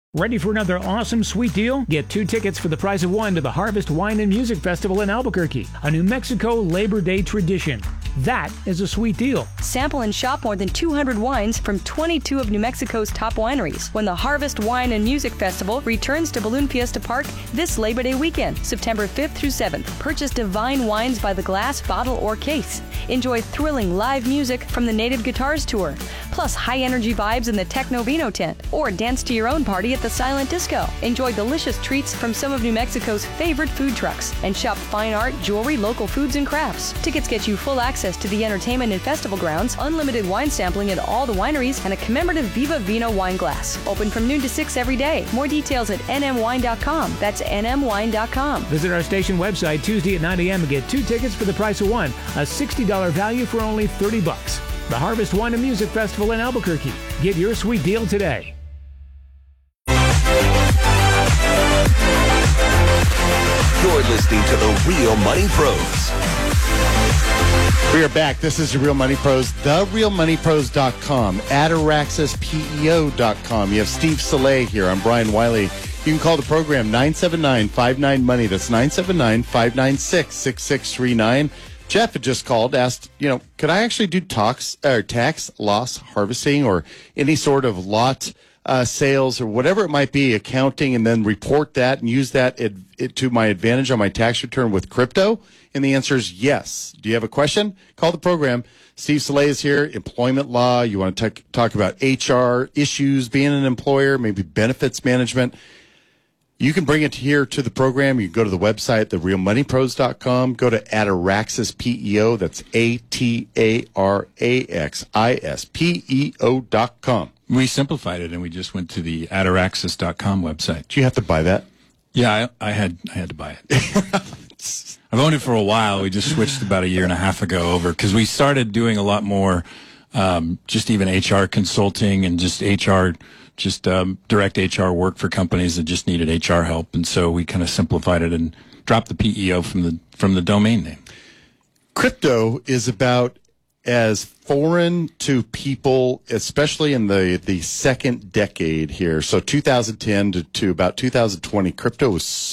Ready for another awesome sweet deal? Get 2 tickets for the price of 1 to the Harvest Wine and Music Festival in Albuquerque, a New Mexico Labor Day tradition. That is a sweet deal. Sample and shop more than 200 wines from 22 of New Mexico's top wineries when the Harvest Wine and Music Festival returns to Balloon Fiesta Park this Labor Day weekend, September 5th through 7th. Purchase divine wines by the glass, bottle, or case. Enjoy thrilling live music from the Native Guitars Tour, plus high-energy vibes in the Techno Vino tent, or dance to your own party at the Silent Disco. Enjoy delicious treats from some of New Mexico's favorite food trucks, and shop fine art, jewelry, local foods, and crafts. Tickets get you full access to the entertainment and festival grounds, unlimited wine sampling at all the wineries, and a commemorative Viva Vino wine glass. Open from noon to 6 every day. More details at nmwine.com. That's nmwine.com. Visit our station website Tuesday at 9 a.m. and get 2 tickets for the price of 1, a $60 value for only $30. The Harvest Wine and Music Festival in Albuquerque. Get your sweet deal today. You're listening to the Real Money Pros. We are back. This is the Real Money Pros, therealmoneypros.com, ataraxispeo.com. You have Steve Soleil here. I'm Brian Wiley. You can call the program 979-59-MONEY. That's 979-596-6639. Jeff had just called, asked, could I actually do tax loss harvesting or any sort of lot sales or whatever it might be, accounting, and then report that and use that to my advantage on my tax return with crypto? And the answer is yes. Do you have a question? Call the program. Steve Soleil is here. Employment law. You want to talk about HR issues, being an employer, maybe benefits management. You can bring it here to the program. You can go to the website, therealmoneypros.com. Go to ataraxispeo. That's ataraxispeo.com. We simplified it, and we just went to the ataraxis.com website. Do you have to buy that? Yeah, I had to buy it. I've owned it for a while. We just switched about a year and a half ago over because we started doing a lot more just even HR consulting and just HR, direct HR work for companies that just needed HR help. And so we kind of simplified it and dropped the PEO from the domain name. Crypto is about as foreign to people, especially in the second decade here. So 2010 to about 2020, crypto was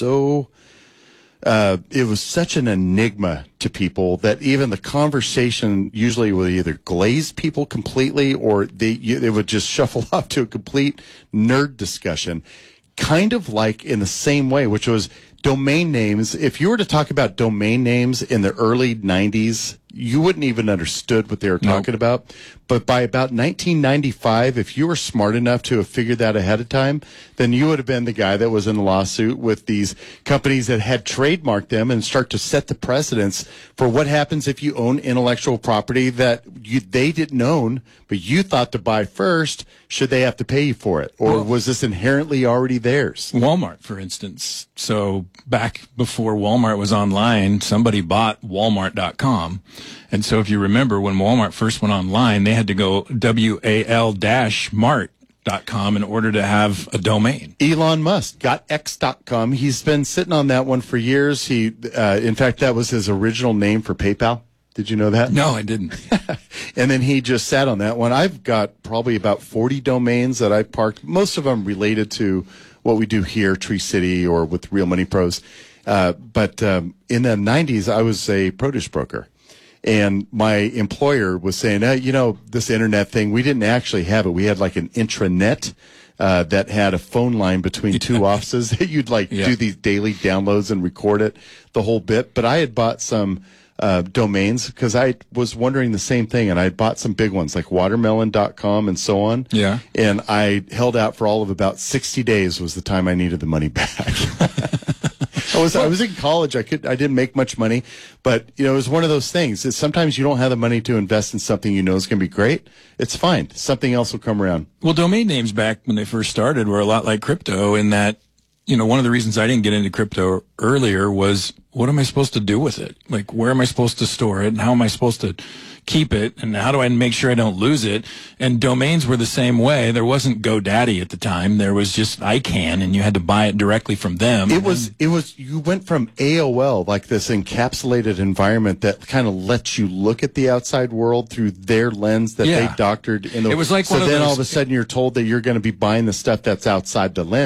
it was such an enigma to people that even the conversation usually would either glaze people completely or they would just shuffle off to a complete nerd discussion, kind of like in the same way, which was domain names. If you were to talk about domain names in the early 90s, you wouldn't even understood what they were talking about. But by about 1995, if you were smart enough to have figured that ahead of time, then you would have been the guy that was in a lawsuit with these companies that had trademarked them and start to set the precedence for what happens if you own intellectual property that they didn't own, but you thought to buy first. Should they have to pay you for it? Or was this inherently already theirs? Walmart, for instance. So back before Walmart was online, somebody bought Walmart.com. And so if you remember, when Walmart first went online, they had to go WAL-Mart.com in order to have a domain. Elon Musk got X.com. He's been sitting on that one for years. In fact, that was his original name for PayPal. Did you know that? No, I didn't. And then he just sat on that one. I've got probably about 40 domains that I've parked, most of them related to what we do here, Tree City, or with Real Money Pros. But in the 90s, I was a produce broker. And my employer was saying, this internet thing, we didn't actually have it. We had like an intranet that had a phone line between two offices that you'd do these daily downloads and record it, the whole bit. But I had bought some domains because I was wondering the same thing. And I bought some big ones like watermelon.com and so on. Yeah. And I held out for all of about 60 days was the time I needed the money back. I was in college. I didn't make much money, but it was one of those things. Sometimes you don't have the money to invest in something you know is going to be great. It's fine. Something else will come around. Well, domain names back when they first started were a lot like crypto in that, one of the reasons I didn't get into crypto earlier was, what am I supposed to do with it? Like, where am I supposed to store it? And how am I supposed to keep it? And how do I make sure I don't lose it? And domains were the same way. There wasn't GoDaddy at the time. There was just ICANN, and you had to buy it directly from them. You went from AOL, like this encapsulated environment that kind of lets you look at the outside world through their lens that they doctored. It was like all of a sudden you're told that you're going to be buying the stuff that's outside the lens.